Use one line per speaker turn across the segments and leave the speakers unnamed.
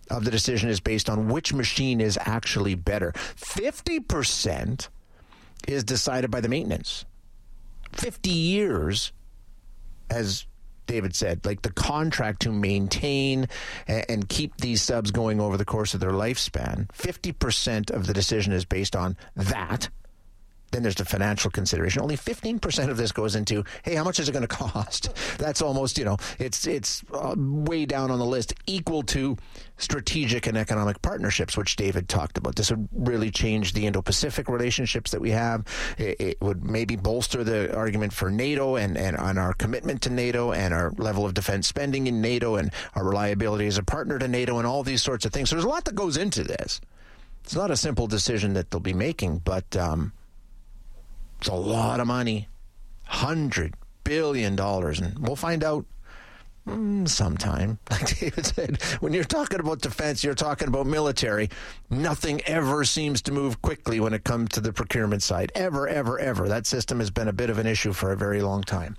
of the decision is based on which machine is actually better. 50% is decided by the maintenance. 50 years, as David said, like the contract to maintain and keep these subs going over the course of their lifespan. 50% of the decision is based on that. Then there's the financial consideration. Only 15% of this goes into, hey, how much is it going to cost? That's almost, it's way down on the list, equal to strategic and economic partnerships, which David talked about. This would really change the Indo-Pacific relationships that we have. It would maybe bolster the argument for NATO and our commitment to NATO and our level of defense spending in NATO and our reliability as a partner to NATO and all these sorts of things. So there's a lot that goes into this. It's not a simple decision that they'll be making, but it's a lot of money, $100 billion, and we'll find out sometime. Like David said, when you're talking about defense, you're talking about military. Nothing ever seems to move quickly when it comes to the procurement side. Ever, ever, ever. That system has been a bit of an issue for a very long time.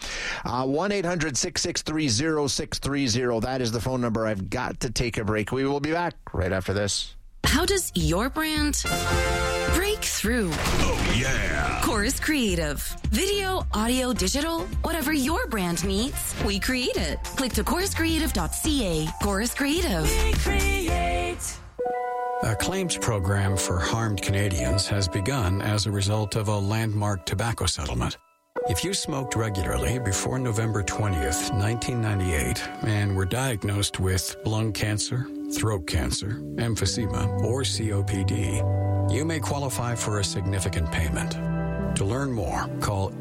1-800-663-0630. That is the phone number. I've got to take a break. We will be back right after this.
How does your brand break through?
Oh, yeah.
Chorus Creative. Video, audio, digital, whatever your brand needs, we create it. Click to choruscreative.ca. Chorus Creative. We create.
A claims program for harmed Canadians has begun as a result of a landmark tobacco settlement. If you smoked regularly before November 20th, 1998, and were diagnosed with lung cancer, throat cancer, emphysema, or COPD, you may qualify for a significant payment. To learn more, call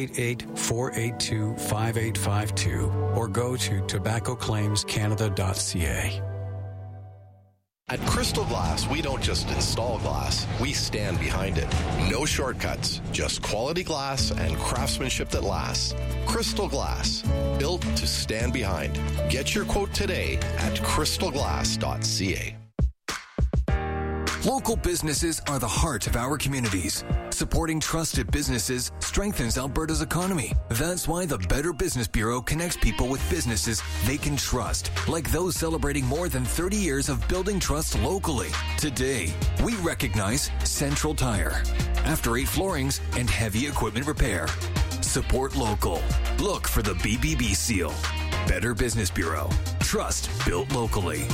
888-482-5852 or go to tobaccoclaimscanada.ca.
At Crystal Glass, we don't just install glass, we stand behind it. No shortcuts, just quality glass and craftsmanship that lasts. Crystal Glass, built to stand behind. Get your quote today at crystalglass.ca.
Local businesses are the heart of our communities. Supporting trusted businesses strengthens Alberta's economy. That's why the Better Business Bureau connects people with businesses they can trust, like those celebrating more than 30 years of building trust locally. Today, we recognize Central Tire, After 8 Floorings, and Heavy Equipment Repair. Support local. Look for the BBB seal. Better Business Bureau. Trust built locally.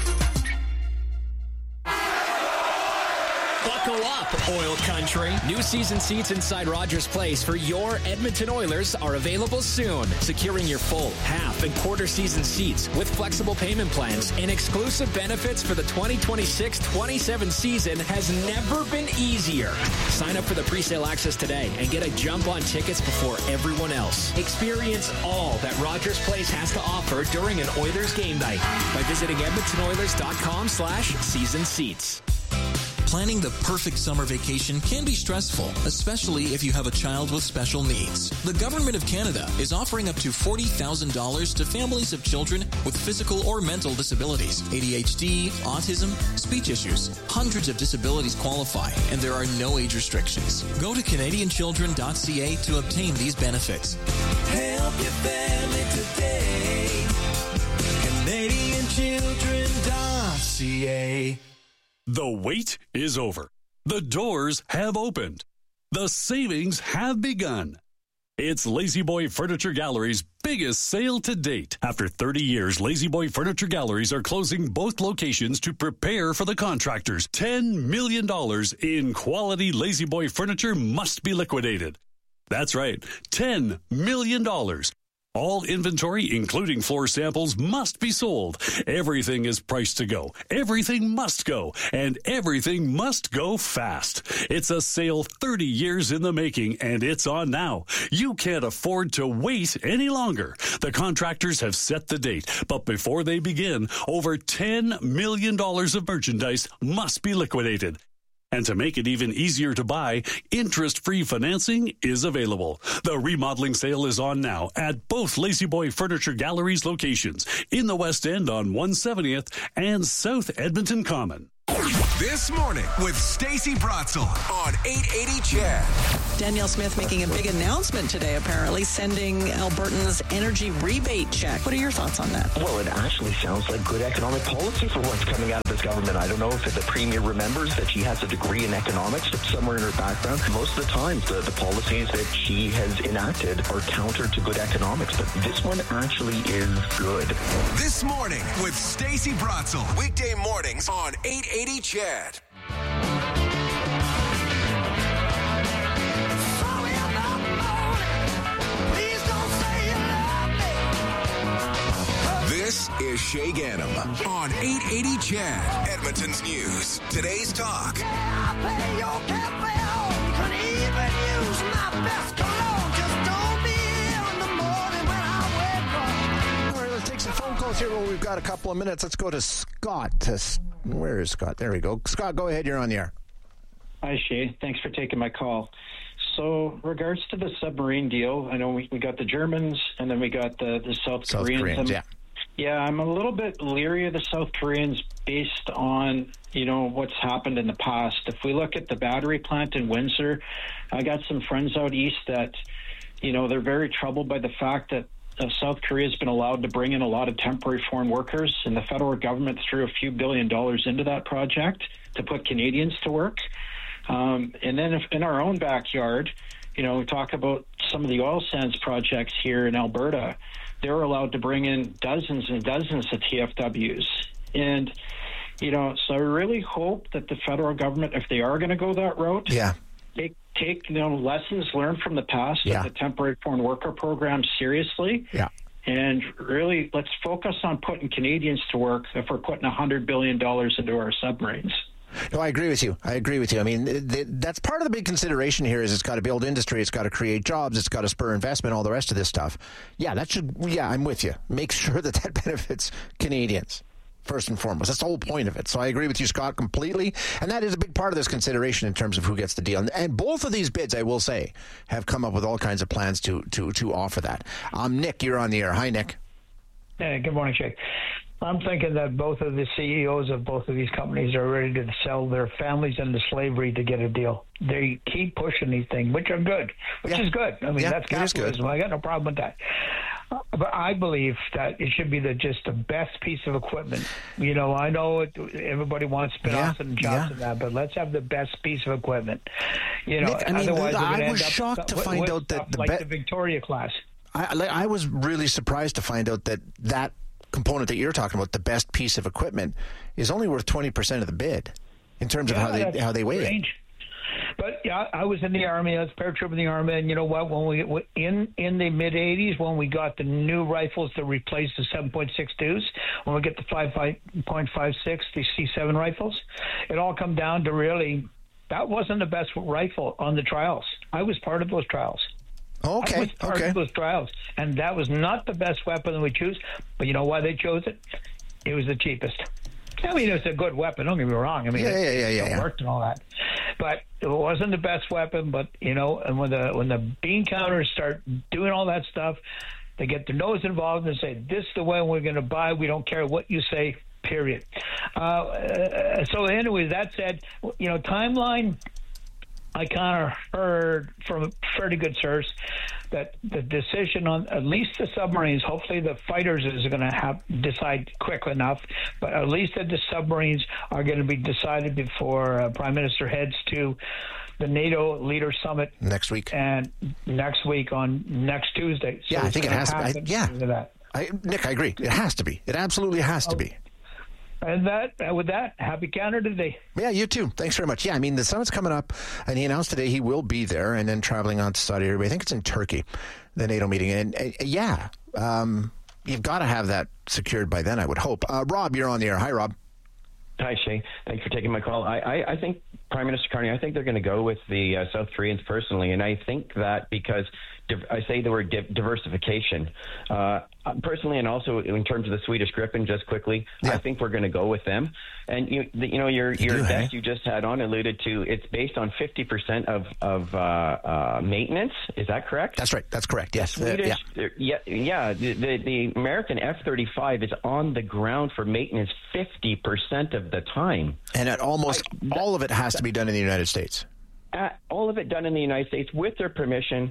Buckle up, Oil Country. New season seats inside Rogers Place for your Edmonton Oilers are available soon. Securing your full, half, and quarter season seats with flexible payment plans and exclusive benefits for the 2026-27 season has never been easier. Sign up for the presale access today and get a jump on tickets before everyone else. Experience all that Rogers Place has to offer during an Oilers game night by visiting EdmontonOilers.com/season seats.
Planning the perfect summer vacation can be stressful, especially if you have a child with special needs. The Government of Canada is offering up to $40,000 to families of children with physical or mental disabilities, ADHD, autism, speech issues. Hundreds of disabilities qualify, and there are no age restrictions. Go to CanadianChildren.ca to obtain these benefits.
Help your family today. CanadianChildren.ca.
The wait is over. The doors have opened. The savings have begun. It's La-Z-Boy Furniture Gallery's biggest sale to date. After 30 years, La-Z-Boy Furniture Galleries are closing both locations to prepare for the contractors. $10 million in quality La-Z-Boy furniture must be liquidated. That's right, $10 million. All inventory, including floor samples, must be sold. Everything is priced to go. Everything must go. And everything must go fast. It's a sale 30 years in the making, and it's on now. You can't afford to wait any longer. The contractors have set the date, but before they begin, over $10 million of merchandise must be liquidated. And to make it even easier to buy, interest-free financing is available. The remodeling sale is on now at both La-Z-Boy Furniture Galleries locations in the West End on 170th and South Edmonton Common.
This morning with Stacey Bratzel on 880 CHED.
Danielle Smith making a big announcement today, apparently, sending Albertans energy rebate check. What are your thoughts on that?
Well, it actually sounds like good economic policy for what's coming out of this government. I don't know if the Premier remembers that she has a degree in economics somewhere in her background. Most of the time, the policies that she has enacted are counter to good economics, but this one actually is good.
This Morning with Stacey Bratzel. Weekday mornings on 880 CHED. This is Shay Ganem on 880 CHED, Edmonton's News. Today's talk.
Let's take some phone calls here. Well, we've got a couple of minutes. Let's go to Scott. Where is Scott? There we go. Scott, go ahead. You're on the air.
Hi, Shay. Thanks for taking my call. So, regards to the submarine deal, I know we got the Germans and then we got the South Koreans. Yeah, I'm a little bit leery of the South Koreans based on, what's happened in the past. If we look at the battery plant in Windsor, I got some friends out east that, they're very troubled by the fact that South Korea has been allowed to bring in a lot of temporary foreign workers, and the federal government threw a few $1 billion into that project to put Canadians to work. And then if in our own backyard, we talk about some of the oil sands projects here in Alberta, they're allowed to bring in dozens and dozens of TFWs. And, so I really hope that the federal government, if they are going to go that route, take lessons learned from the past of the temporary foreign worker program seriously. Yeah. And really, let's focus on putting Canadians to work if we're putting $100 billion into our submarines.
No, I agree with you. I mean, that's part of the big consideration here is it's got to build industry, it's got to create jobs, it's got to spur investment, all the rest of this stuff. I'm with you. Make sure that benefits Canadians, first and foremost. That's the whole point of it. So I agree with you, Scott, completely. And that is a big part of this consideration in terms of who gets the deal. And both of these bids, I will say, have come up with all kinds of plans to offer that. Nick, you're on the air. Hi, Nick.
Hey, good morning, Jake. I'm thinking that both of the CEOs of both of these companies are ready to sell their families into slavery to get a deal. They keep pushing these things, which are good, is good. I mean, that's capitalism. I got no problem with that. But I believe that it should be just the best piece of equipment. I know everybody wants spin-offs and jobs and that, but let's have the best piece of equipment.
Nick,
otherwise
I was shocked to find out that
the Victoria class.
I was really surprised to find out that component that you're talking about, the best piece of equipment, is only worth 20% of the bid in terms of how they weigh it.
But I was in the Army. I was paratrooper in the Army, and you know what? When we in the mid '80s, when we got the new rifles that replaced the 7.62s, when we get the 5.56, the C7 rifles, it all come down to really that wasn't the best rifle on the trials. I was part of those trials.
Okay.
I was part of those trials, and that was not the best weapon that we choose. But you know why they chose it? It was the cheapest. I mean, it's a good weapon. Don't get me wrong. I mean, it worked and all that, but it wasn't the best weapon. But and when the bean counters start doing all that stuff, they get their nose involved and say, "This is the way we're going to buy. We don't care what you say." Period. So, anyway, that said, timeline. I kind of heard from a pretty good source that the decision on at least the submarines, hopefully the fighters is going to decide quick enough, but at least that the submarines are going to be decided before Prime Minister heads to the NATO Leader Summit
next week.
And next week on next Tuesday. So
I think it has to be. Nick, I agree. It has to be. It absolutely has to be.
And with that, happy Canada Day.
Yeah, you too. Thanks very much. Yeah, I mean, the summit's coming up, and he announced today he will be there and then traveling on to Saudi Arabia. I think it's in Turkey, the NATO meeting. And you've got to have that secured by then, I would hope. Rob, you're on the air. Hi, Rob.
Hi, Shay. Thanks for taking my call. I think Prime Minister Carney, I think they're going to go with the South Koreans personally, and I think that because I say the word diversification personally, and also in terms of the Swedish Gripen, just quickly, I think we're going to go with them. And your guest you just had on alluded to it's based on 50% of maintenance. Is that correct?
That's right. That's correct. Yes.
Swedish, the American F-35 is on the ground for maintenance 50% of the time,
and at almost all of it has to be done in the United States.
all of it done in the United States with their permission.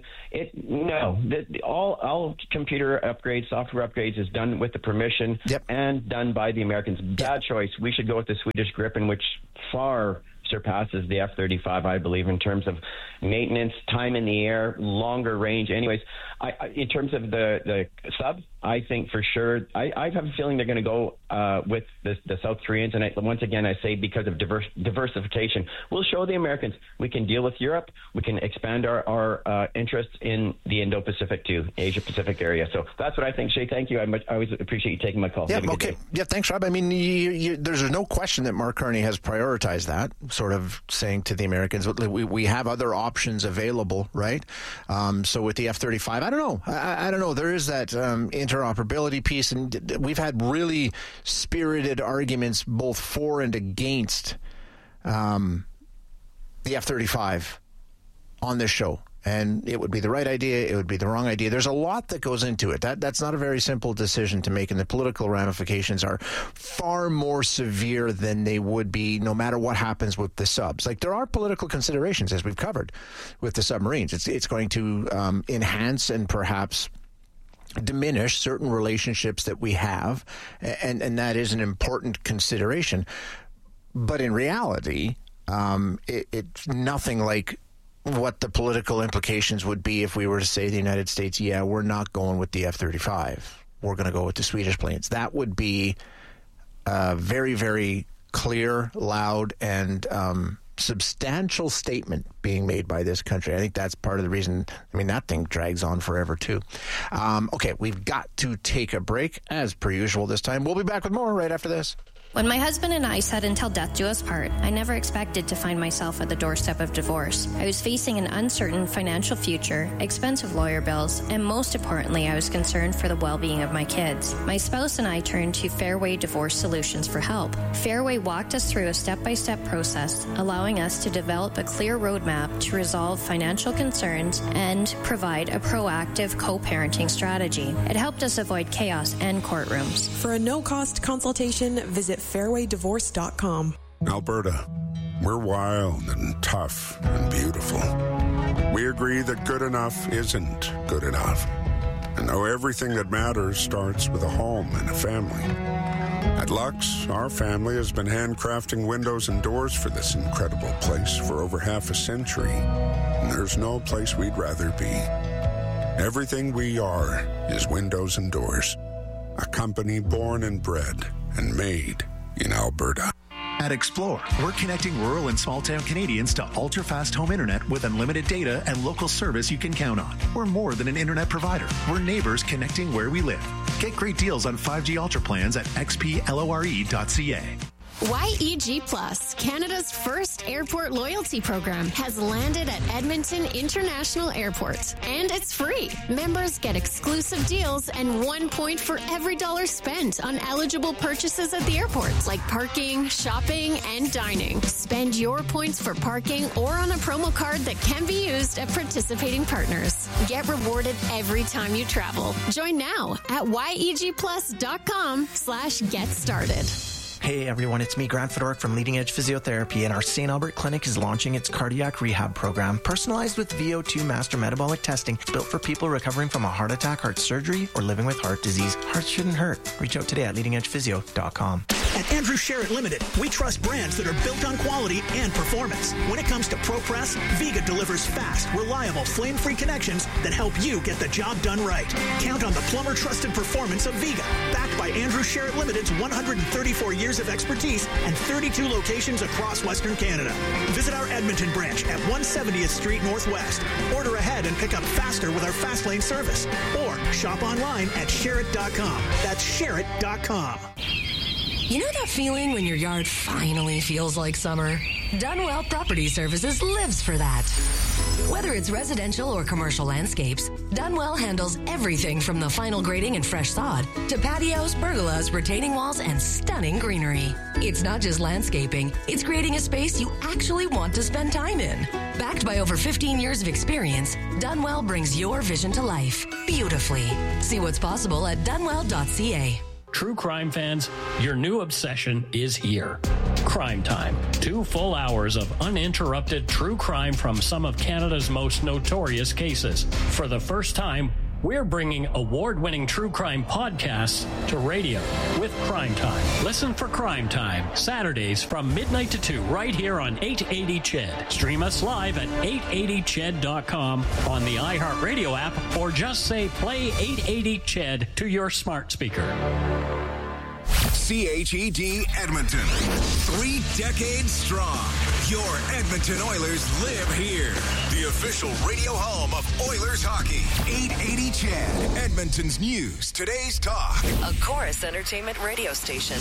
All computer upgrades, software upgrades is done with the permission and done by the Americans. Bad choice. We should go with the Swedish Gripen, which far surpasses the F-35, I believe, in terms of maintenance, time in the air, longer range. Anyways, in terms of the sub, I think for sure, I have a feeling they're going to go with the South Koreans. And once again, I say because of diversification, we'll show the Americans we can deal with Europe. We can expand our interests in the Indo-Pacific too, Asia-Pacific area. So that's what I think, Shay. Thank you. I always appreciate you taking my call.
Yeah, okay. Yeah, thanks, Rob. I mean, there's no question that Mark Carney has prioritized that, sort of saying to the Americans, we have other options available, right? So with the F-35, I don't know. I don't know. There is that interoperability piece, and we've had really spirited arguments both for and against the F-35 on this show. And it would be the right idea, it would be the wrong idea. There's a lot that goes into it. That's not a very simple decision to make, and the political ramifications are far more severe than they would be no matter what happens with the subs. Like, there are political considerations, as we've covered, with the submarines. It's going to enhance and perhaps diminish certain relationships that we have, and that is an important consideration. But in reality, it's nothing like what the political implications would be if we were to say to the United States, yeah, we're not going with the F-35. We're going to go with the Swedish planes. That would be a very, very clear, loud, and substantial statement being made by this country. I think that's part of the reason. I mean, that thing drags on forever, too. Okay, we've got to take a break, as per usual this time. We'll be back with more right after this.
When my husband and I said until death do us part, I never expected to find myself at the doorstep of divorce. I was facing an uncertain financial future, expensive lawyer bills, and most importantly, I was concerned for the well-being of my kids. My spouse and I turned to Fairway Divorce Solutions for help. Fairway walked us through a step-by-step process, allowing us to develop a clear roadmap to resolve financial concerns and provide a proactive co-parenting strategy. It helped us avoid chaos and courtrooms.
For a no-cost consultation, visit fairwaydivorce.com.
Alberta, we're wild and tough and beautiful. We agree that good enough isn't good enough. And though everything that matters starts with a home and a family. At Lux, our family has been handcrafting windows and doors for this incredible place for over half a century. And there's no place we'd rather be. Everything we are is windows and doors. A company born and bred and made in Alberta.
At Explore, we're connecting rural and small-town Canadians to ultra-fast home internet with unlimited data and local service you can count on. We're more than an internet provider. We're neighbors connecting where we live. Get great deals on 5G Ultra plans at xplore.ca.
YEG Plus, Canada's first airport loyalty program, has landed at Edmonton International Airport, and it's free. Members get exclusive deals and 1 point for every $1 spent on eligible purchases at the airport, like parking, shopping, and dining. Spend your points for parking or on a promo card that can be used at participating partners. Get rewarded every time you travel. Join now at yegplus.com/get started.
Hey everyone, it's me, Grant Fedoruk from Leading Edge Physiotherapy, and our St. Albert Clinic is launching its cardiac rehab program, personalized with VO2 master metabolic testing. It's built for people recovering from a heart attack, heart surgery, or living with heart disease. Hearts shouldn't hurt. Reach out today at leadingedgephysio.com.
At Andrew Sherritt Limited, we trust brands that are built on quality and performance. When it comes to ProPress, Viga delivers fast, reliable, flame-free connections that help you get the job done right. Count on the plumber-trusted performance of Viga, backed by Andrew Sherritt Limited's 134 years of expertise and 32 locations across Western Canada. Visit our Edmonton branch at 170th Street Northwest. Order ahead and pick up faster with our Fast Lane service. Or shop online at Sherritt.com. That's Sherritt.com.
You know that feeling when your yard finally feels like summer? Dunwell Property Services lives for that. Whether it's residential or commercial landscapes, Dunwell handles everything from the final grading and fresh sod to patios, pergolas, retaining walls, and stunning greenery. It's not just landscaping, it's creating a space you actually want to spend time in. Backed by over 15 years of experience, Dunwell brings your vision to life beautifully. See what's possible at dunwell.ca.
True crime fans, your new obsession is here. Crime Time. 2 full hours of uninterrupted true crime from some of Canada's most notorious cases. For the first time, we're bringing award-winning true crime podcasts to radio with Crime Time. Listen for Crime Time, Saturdays from midnight to 2, right here on 880 CHED. Stream us live at 880ched.com on the iHeartRadio app, or just say play 880 CHED to your smart speaker.
CHED Edmonton. 3 decades strong. Your Edmonton Oilers live here. The official radio home of Oilers hockey. 880 CHED. Edmonton's news. Today's talk.
A Chorus Entertainment radio station.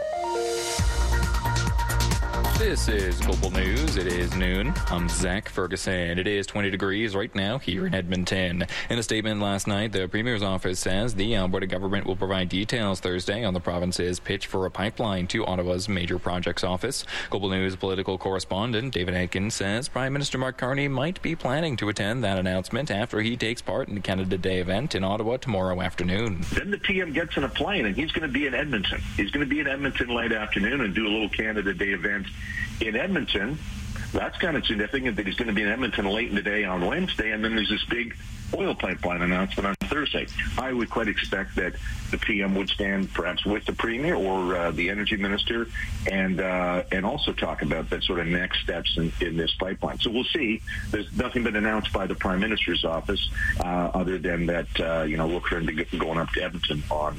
This is Global News. It is noon. I'm Zach Ferguson. It is 20 degrees right now here in Edmonton. In a statement last night, the Premier's office says the Alberta government will provide details Thursday on the province's pitch for a pipeline to Ottawa's major projects office. Global News political correspondent David Atkins says Prime Minister Mark Carney might be planning to attend that announcement after he takes part in the Canada Day event in Ottawa tomorrow afternoon.
Then the PM gets on a plane and he's going to be in Edmonton. He's going to be in Edmonton late afternoon and do a little Canada Day event in Edmonton. That's kind of significant that he's going to be in Edmonton late in the day on Wednesday, and then there's this big oil pipeline announcement on Thursday. I would quite expect that the PM would stand perhaps with the Premier or the Energy Minister and also talk about that sort of next steps in this pipeline. So we'll see. There's nothing been announced by the Prime Minister's office other than that, look for him to going up to Edmonton on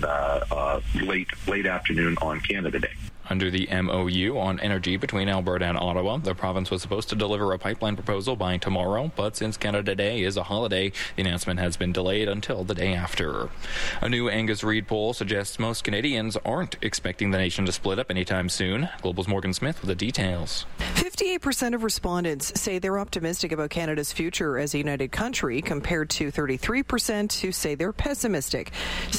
late afternoon on Canada Day.
Under the MOU on energy between Alberta and Ottawa, the province was supposed to deliver a pipeline proposal by tomorrow, but since Canada Day is a holiday, the announcement has been delayed until the day after. A new Angus Reid poll suggests most Canadians aren't expecting the nation to split up anytime soon. Global's Morgan Smith with the details.
58% of respondents say they're optimistic about Canada's future as a united country, compared to 33% who say they're pessimistic.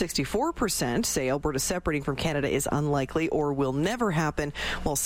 64% say Alberta separating from Canada is unlikely or will never happen, while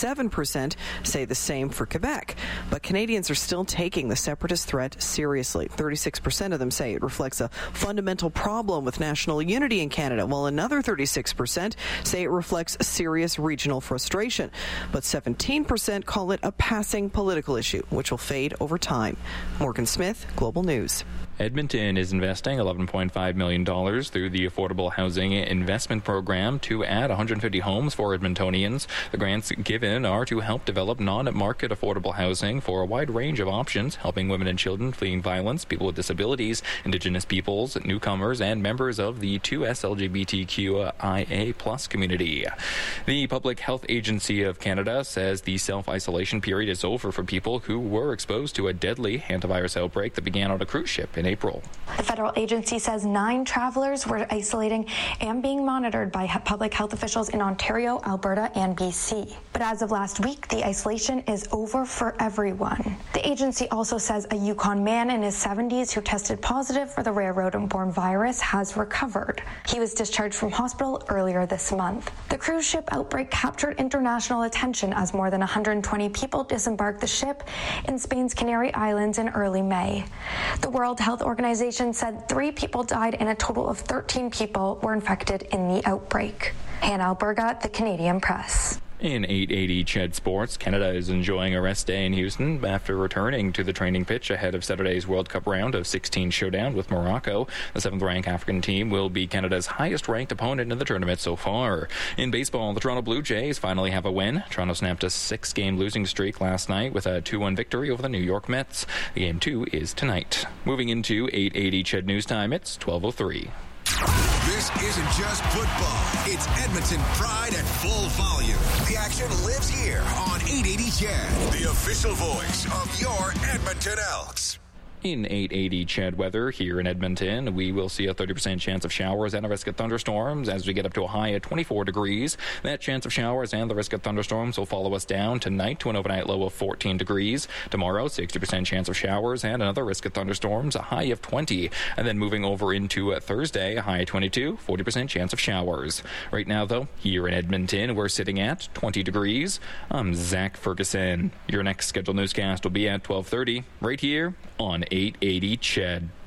67% say the same for Quebec. But Canadians are still taking the separatist threat seriously. 36% of them say it reflects a fundamental problem with national unity in Canada, while another 36% say it reflects a serious regional frustration. But 17% call it a passing political issue, which will fade over time. Morgan Smith, Global News.
Edmonton is investing $11.5 million through the Affordable Housing Investment Program to add 150 homes for Edmontonians. The grants given are to help develop non-market affordable housing for a wide range of options, helping women and children fleeing violence, people with disabilities, Indigenous peoples, newcomers, and members of the 2S LGBTQIA+ community. The Public Health Agency of Canada says the self-isolation period is over for people who were exposed to a deadly hantavirus outbreak that began on a cruise ship in April.
The federal agency says 9 travelers were isolating and being monitored by public health officials in Ontario, Alberta, and BC. But as of last week, the isolation is over for everyone. The agency also says a Yukon man in his 70s who tested positive for the rare rodent-borne virus has recovered. He was discharged from hospital earlier this month. The cruise ship outbreak captured international attention as more than 120 people disembarked the ship in Spain's Canary Islands in early May. The World Health Organization said 3 people died and a total of 13 people were infected in the outbreak. Hannah Alberga, The Canadian Press.
In 880 CHED Sports, Canada is enjoying a rest day in Houston after returning to the training pitch ahead of Saturday's World Cup round of 16 showdown with Morocco. The 7th-ranked African team will be Canada's highest-ranked opponent in the tournament so far. In baseball, the Toronto Blue Jays finally have a win. Toronto snapped a 6-game losing streak last night with a 2-1 victory over the New York Mets. The game 2 is tonight. Moving into 880 CHED News Time, it's 12:03.
This isn't just football. It's Edmonton pride at full volume. The action lives here on 880 CHED, the official voice of your Edmonton Elks.
In 880 CHED weather here in Edmonton, we will see a 30% chance of showers and a risk of thunderstorms as we get up to a high at 24 degrees. That chance of showers and the risk of thunderstorms will follow us down tonight to an overnight low of 14 degrees. Tomorrow, 60% chance of showers and another risk of thunderstorms, a high of 20. And then moving over into Thursday, a high 22, 40% chance of showers. Right now, though, here in Edmonton, we're sitting at 20 degrees. I'm Zach Ferguson. Your next scheduled newscast will be at 12:30 right here on 880 CHED.